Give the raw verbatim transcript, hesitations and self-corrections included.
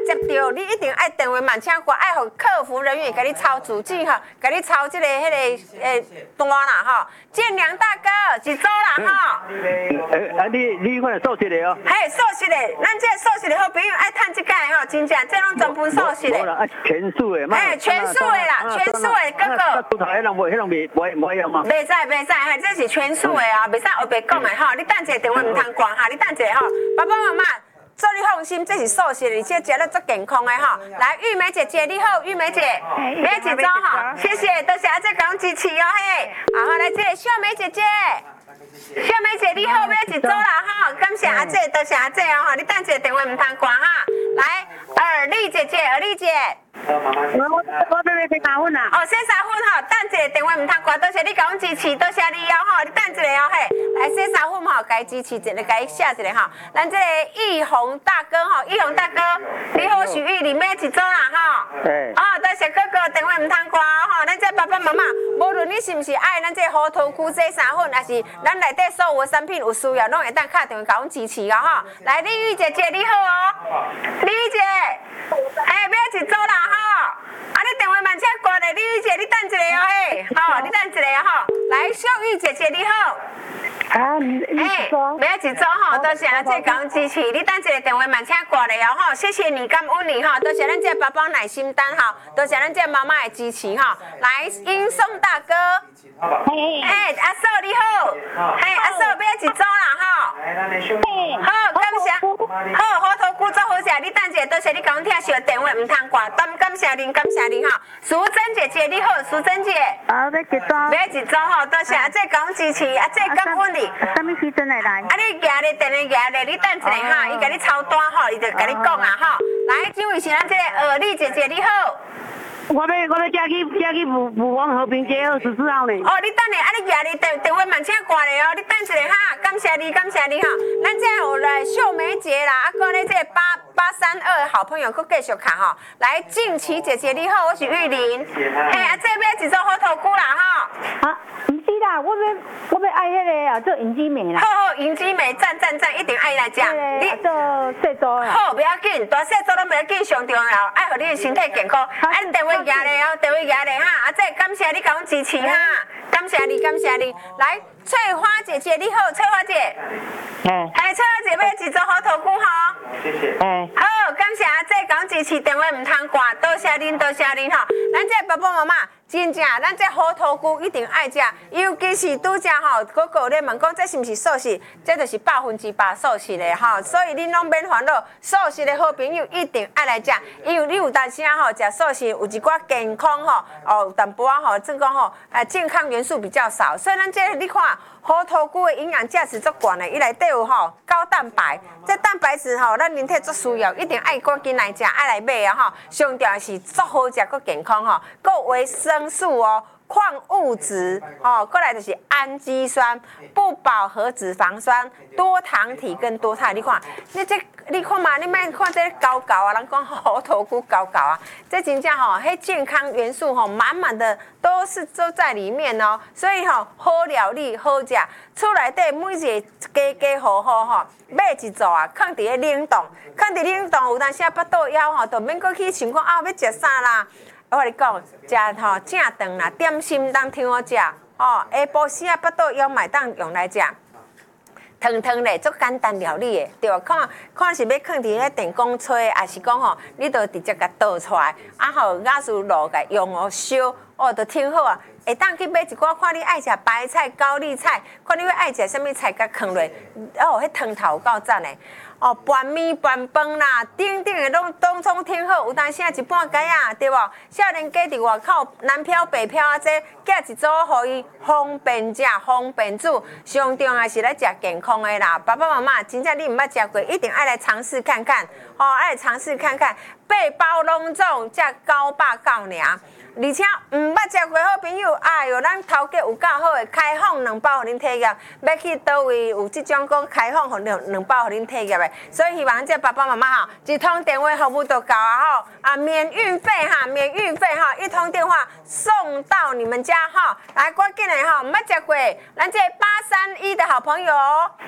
接到，你一定爱电话慢请挂，爱互客服人员给你抄主机哈，给你抄这个迄个诶单啦哈。建良大哥，一组啦哈。 诶，啊你你看素食的哦。 嘿，素食的，咱这素食的好朋友爱趁这个吼，真正这拢全部素食的。 啊，全素的嘛。 嘿，全素的啦，全素的哥哥。 骨头迄人袂，迄人袂袂袂样嘛。 袂使袂使，嘿，这是全素的啊，袂使后白讲的吼。你等一下电话唔通挂哈，你等一下吼，爸爸妈妈。做你放心，这是素食，而且食了足健康的哈。来，玉梅姐姐你好，玉梅姐，梅姐早哈，谢谢，多谢阿姐讲支持哦嘿。然后来这个秀梅姐姐，秀梅姐你好，梅一组啦哈，感谢阿姐，多谢阿姐哦哈，你等一下电话唔通挂哈。来，尔丽姐姐，尔丽姐。 我我我要要加分啦。 哦，洗衫粉吼，等一下电话唔通挂，多谢你甲阮支持，多谢你哦吼，你等一下哦嘿，来洗衫粉吼，该支持一个，该写一个吼。咱这个易宏大哥吼，易宏大哥，你好是玉里面一组啦吼。 对。 哦，多谢哥哥，电话唔通挂哦吼，咱这爸爸妈妈，无论你是毋是爱咱这河头区洗衫粉，还是咱内底所有的产品有需要，拢会当敲电话甲阮支持哦吼。来，丽玉姐姐你好哦，丽玉姐，哎，要一组啦吼。啊，你电话慢车挂嘞，丽玉姐，你等一下哦嘿，吼，你等一下吼。来，秀玉姐姐你好。 啊，你哎，不要一组吼，多谢咱这讲支持，你等一下电话慢车挂嘞哦吼，谢谢你，感恩你吼，多谢咱这爸爸耐心等吼，多谢咱这妈妈的支持吼。来，英颂大哥。 嘿， 哎，阿嫂你好，嘿，阿嫂要一组啦吼。好，感谢，好，好头鼓做好食，你等一下，多谢你讲听小电话唔通挂，感感谢您，感谢您哈。淑珍姐姐你好，淑珍姐。 啊，要一组。 要一组吼，多谢阿姐讲支持，阿姐感恩你。 什么时阵会来？ 啊，你举咧，电话举咧，你等一下哈，伊甲你抄单吼，伊就甲你讲啊吼。来，这位是咱这个尔丽姐姐你好。 我要我要嫁去嫁去武武王和平街二十四号呢。 哦，你等下，啊，你举咧电电话慢请挂咧哦，你等一下哈，感谢你，感谢你哈。咱这有来秀梅姐啦，啊，搁咧这八八三二好朋友，搁继续看吼。来，静琪姐姐你好，我是玉玲。嘿，啊，这边一组好头菇啦哈。 啊，唔是啦，我要我要爱迄个啊，做银之美啦。 好好，银之美，赞赞赞，一定爱来食。 你做细组啦。 好，不要紧，大细组拢不要紧，上重要，爱互你的身体健康。啊，你电话举咧哦，电话举咧哈，啊，这感谢你甲阮支持哈，感谢你，感谢你。来，翠花姐姐你好，翠花姐。 哎。 哎，翠花姐要一组好头菇哈。 谢谢。 哎。 好，感谢阿姐甲阮支持，电话唔通挂，多谢恁，多谢恁哈。咱这爸爸妈妈。真正，咱这好土菇一定爱食，尤其是拄只吼，哥哥咧问讲这是毋是素食，这就是百分之百素食的吼，所以恁拢免烦恼，素食的好朋友一定爱来食，因为你有当时啊吼食素食有一寡健康吼，哦淡薄仔吼，即讲吼，呃健康元素比较少，所以咱这你看好土菇的营养价值足悬的，伊内底有吼高蛋白，这蛋白质吼咱人体足需要，一定爱赶紧来食，爱来买啊吼，上重要是足好食，佮健康吼，佮维生。生素哦，矿物质哦，过来就是氨基酸、不饱和脂肪酸、多糖体跟多肽。你看，你这你看嘛，你莫看这高高啊，人讲猴头菇高高啊，这真正吼，迄健康元素吼，满满的都是都在里面哦。所以吼，好料理好食，厝内底每一个家家户户吼，买一组啊，放伫咧冷冻，放伫冷冻，有当时啊腹肚枵吼，就免搁去想讲啊要食啥啦。我跟你讲，食吼正饭啦，点心当挺好食，吼下晡时啊，腹肚枵嘛当用来食。汤汤咧，足简单料理的，对吧？看看是要放伫咧电工吹，还是讲吼，你就直接甲倒出来，啊吼，雅素卤甲用哦烧，哦，就挺好啊。会当去买一寡，看你爱食白菜、高丽菜，看你要爱食什么菜，甲放落，哦，迄汤头有够赞的。哦，拌面、拌饭啦，顶顶的拢拢总挺好，有当时啊一半解啊，对无？少年家伫外口南漂北漂啊，这寄一组，互伊方便食、方便煮，上重要是来食健康的啦。爸爸妈妈，真正你毋捌食过，一定爱来尝试看看，哦，爱来尝试看看，八包拢总才九百九尔。而且毋捌食过好朋友，哎哟，咱头家有够好的，开放两包互恁体验。要去倒位有即种个开放互两两包互恁体验的，所以希望这爸爸妈妈吼，一通电话服务就够啊吼，啊免运费哈，免运费哈，一通电话送到你们家哈。来，赶紧的吼，毋捌食过，咱这八三一的好朋友哦，